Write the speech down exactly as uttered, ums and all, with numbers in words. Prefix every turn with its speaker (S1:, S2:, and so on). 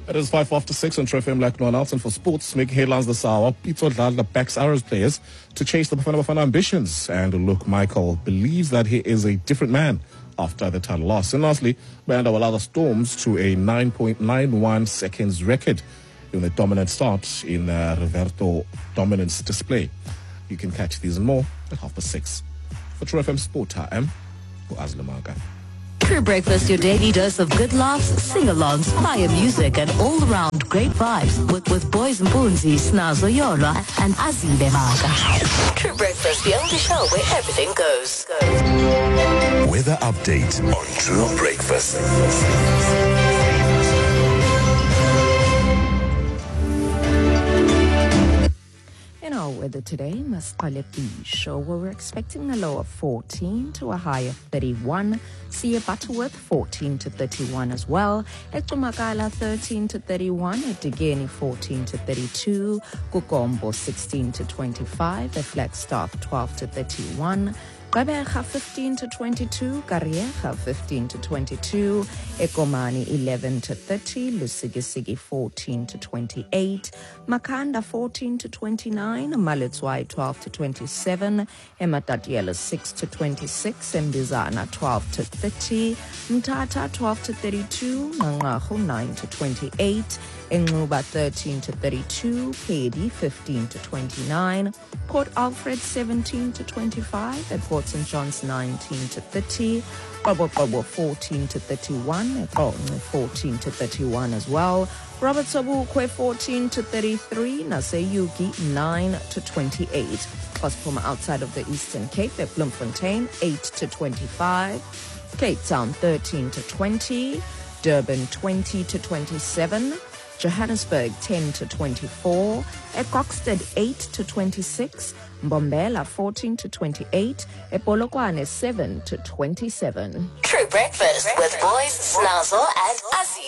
S1: It is five after six on True F M like no one else. And for sports, making headlines this hour, Pitso Dladla backs Arrows players to chase the Bafana Bafana ambitions. And look, Michael believes that he is a different man after the title loss. And lastly, Banda will allow the Storms to a nine point nine one seconds record in the dominant start in uh, Roberto dominance display. You can catch these and more at half past six. For True F M Sport, I am Azlamaga.
S2: True Breakfast, your daily dose of good laughs, sing-alongs, fire music, and all-around great vibes with, with Boys and Boonzi, Snazo Yola, and Azile Maga. True Breakfast, the only show where everything goes.
S3: Weather update on True Breakfast.
S4: In our weather today, Masqale Bisho, where we're expecting a low of fourteen to a high of thirty-one. Sia Butterworth, fourteen to thirty-one as well. Etumakala, thirteen to thirty-one. Edigeni, fourteen to thirty-two. Kukombo, sixteen to twenty-five. Flagstaff, twelve to thirty-one. Gqeberha, fifteen to twenty-two, Kariega, fifteen to twenty-two, Ekomani, eleven to thirty, Lusigisigi, fourteen to twenty-eight, Makanda, fourteen to twenty-nine, Maletswai, twelve to twenty-seven, Ematatiela, six to twenty-six, Mbizana, twelve to thirty, Mtata, twelve to thirty-two, Mangahu, nine to twenty-eight, Enguba, thirteen to thirty-two, Pedi, fifteen to twenty-nine, Port Alfred, seventeen to twenty-five, at Port Saint John's, nineteen to thirty, Kobo Kobo, fourteen to thirty-one, at fourteen to thirty-one as well, Robert Sobukwe, fourteen to thirty-three, Naseyuki, nine to twenty-eight, plus from outside of the Eastern Cape, at Bloemfontein, eight to twenty-five, Cape Town, thirteen to twenty, Durban, twenty to twenty-seven, Johannesburg, ten to twenty-four, at Kokstad, eight to twenty-six, Mbombela, fourteen to twenty-eight, at Polokwane, seven to twenty-seven.
S2: True Breakfast with Boys, Snazo, and Azile.